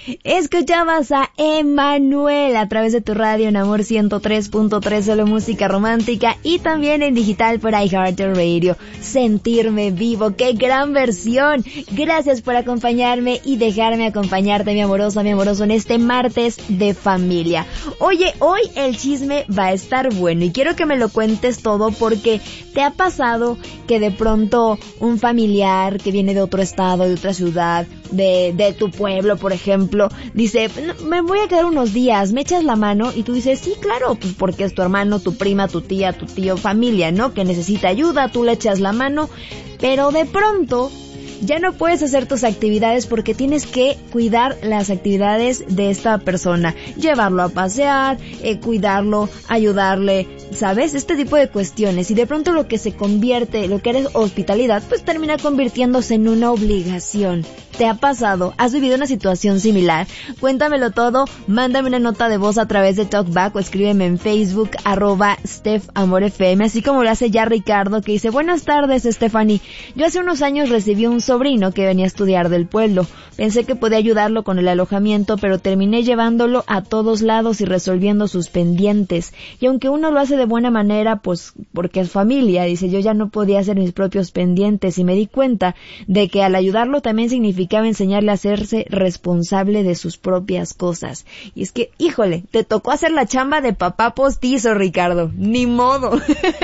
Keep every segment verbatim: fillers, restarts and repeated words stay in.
Escuchabas a Emanuel a través de tu radio en Amor ciento tres punto tres, solo música romántica, y también en digital por iHeartRadio. Sentirme vivo, qué gran versión. Gracias por acompañarme y dejarme acompañarte, mi amorosa, mi amoroso, en este martes de familia. Oye, hoy el chisme va a estar bueno y quiero que me lo cuentes todo, porque te ha pasado que de pronto un familiar que viene de otro estado, de otra ciudad, de, de tu pueblo, por ejemplo, dice, me voy a quedar unos días, ¿me echas la mano? Y tú dices, sí, claro, pues porque es tu hermano, tu prima, tu tía, tu tío, familia, ¿no? Que necesita ayuda, tú le echas la mano, pero de pronto ya no puedes hacer tus actividades porque tienes que cuidar las actividades de esta persona, llevarlo a pasear, eh, cuidarlo, ayudarle, ¿sabes? Este tipo de cuestiones. Y de pronto lo que se convierte, lo que eres hospitalidad, pues termina convirtiéndose en una obligación. ¿Te ha pasado? ¿Has vivido una situación similar? Cuéntamelo todo, mándame una nota de voz a través de TalkBack o escríbeme en Facebook, arroba StephAmorFM, así como lo hace ya Ricardo, que dice, buenas tardes, Stephanie. Yo hace unos años recibí un sobrino que venía a estudiar del pueblo. Pensé que podía ayudarlo con el alojamiento, pero terminé llevándolo a todos lados y resolviendo sus pendientes. Y aunque uno lo hace de buena manera, pues porque es familia, dice, yo ya no podía hacer mis propios pendientes y me di cuenta de que al ayudarlo también significaba enseñarle a hacerse responsable de sus propias cosas. Y es que, híjole, te tocó hacer la chamba de papá postizo, Ricardo, ni modo.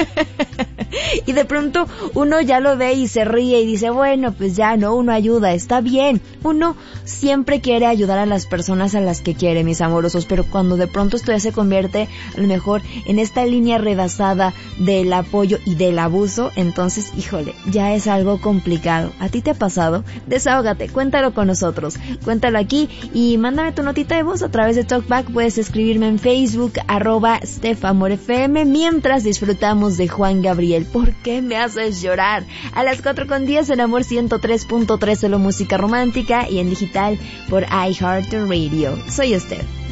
Y de pronto uno ya lo ve y se ríe y dice, bueno, pues ya no, uno ayuda, está bien. Uno siempre quiere ayudar a las personas a las que quiere, mis amorosos, pero cuando de pronto esto ya se convierte a lo mejor en esta línea rebasada del apoyo y del abuso, entonces, híjole, ya es algo complicado. ¿A ti te ha pasado? Desahógate, cuéntalo con nosotros, cuéntalo aquí y mándame tu notita de voz a través de TalkBack. Puedes escribirme en Facebook, arroba StephAmorFM, mientras disfrutamos de Juan Gabriel. ¿Por qué me haces llorar? A las cuatro con diez en Amor ciento tres punto tres, solo música romántica, y en digital por iHeartRadio. Soy Steph.